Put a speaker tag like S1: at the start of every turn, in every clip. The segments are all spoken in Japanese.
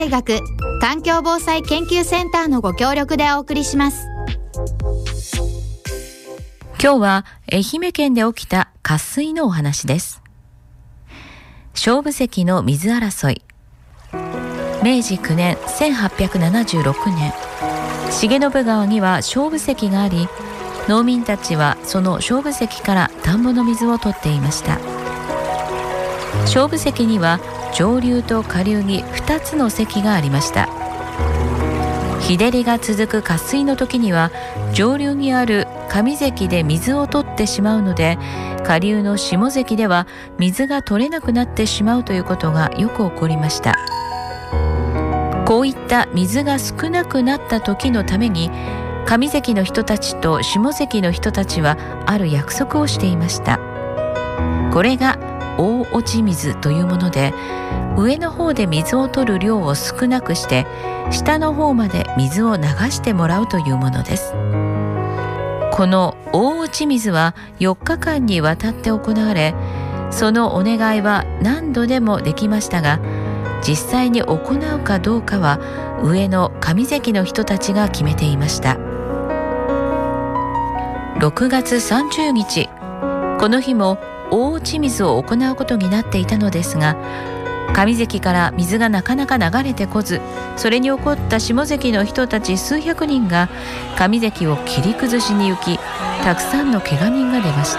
S1: 大学環境防災研究センターのご協力でお送りします。
S2: 今日は愛媛県で起きた渇水のお話です。菖蒲関の水争い。明治9年1876年、重信川には菖蒲関があり、農民たちはその菖蒲関から田んぼの水を取っていました。菖蒲関には上流と下流に2つの関がありました。日照りが続く渇水の時には上流にある上関で水を取ってしまうので、下流の下関では水が取れなくなってしまうということがよく起こりました。こういった水が少なくなった時のために、上関の人たちと下関の人たちはある約束をしていました。これが大落ち水というもので、上の方で水を取る量を少なくして下の方まで水を流してもらうというものです。この大落ち水は4日間にわたって行われ、そのお願いは何度でもできましたが、実際に行うかどうかは上の上関の人たちが決めていました。6月30日、この日も大落ち水を行うことになっていたのですが、上関から水がなかなか流れてこず、それに怒った下関の人たち数百人が上関を切り崩しに行き、たくさんの怪我人が出ました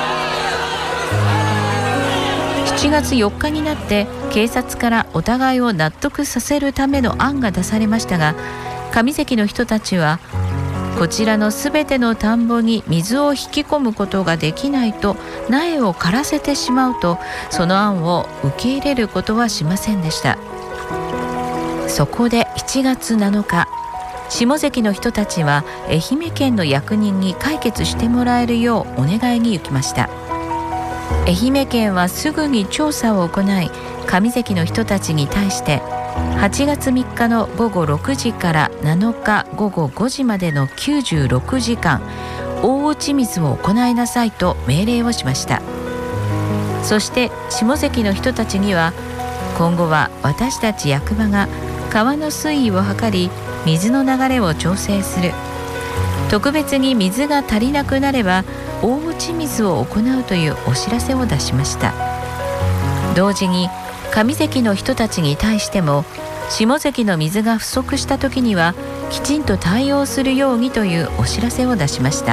S2: 。7月4日になって警察からお互いを納得させるための案が出されましたが、上関の人たちはこちらのすべての田んぼに水を引き込むことができないと苗を枯らせてしまうと、その案を受け入れることはしませんでした。そこで7月7日、下関の人たちは愛媛県の役人に解決してもらえるようお願いに行きました。愛媛県はすぐに調査を行い、上関の人たちに対して8月3日の午後6時から7日午後5時までの96時間、大落ち水を行いなさいと命令をしました。そして下関の人たちには、今後は私たち役場が川の水位を測り水の流れを調整する。特別に水が足りなくなれば大落ち水を行うというお知らせを出しました。同時に上関の人たちに対しても、下関の水が不足した時にはきちんと対応するようにというお知らせを出しました。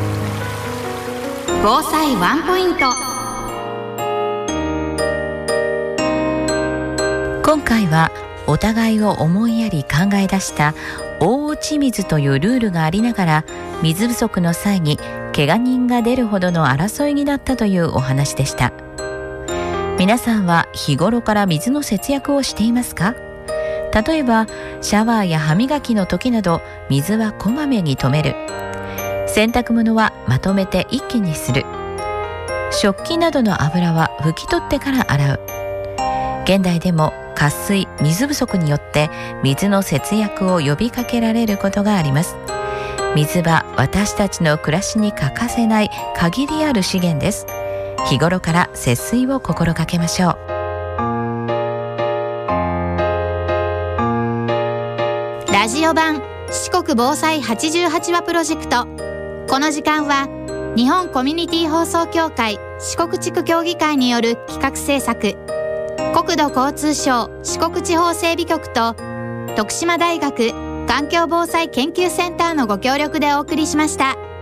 S1: 防災ワンポイント。
S2: 今回はお互いを思いやり考え出した大落ち水というルールがありながら、水不足の際に怪我人が出るほどの争いになったというお話でした。皆さんは日頃から水の節約をしていますか？例えばシャワーや歯磨きの時など水はこまめに止める。洗濯物はまとめて一気にする。食器などの油は拭き取ってから洗う。現代でも渇水、水不足によって水の節約を呼びかけられることがあります。水は私たちの暮らしに欠かせない限りある資源です。日頃から節水を心がけましょう。
S1: ラジオ版四国防災88話プロジェクト。この時間は日本コミュニティ放送協会四国地区協議会による企画制作、国土交通省四国地方整備局と徳島大学環境防災研究センターのご協力でお送りしました。